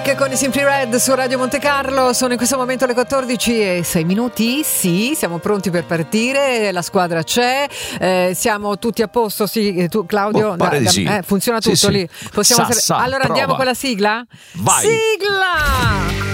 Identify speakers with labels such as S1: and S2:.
S1: Music con i Simply Red su Radio Monte Carlo. Sono in questo momento le 14:06. Sì, siamo pronti per partire. La squadra c'è, siamo tutti a posto. Sì, tu, Claudio,
S2: sì.
S1: funziona tutto
S2: sì.
S1: lì. Possiamo
S2: Allora
S1: andiamo con la sigla?
S2: Vai.
S1: Sigla!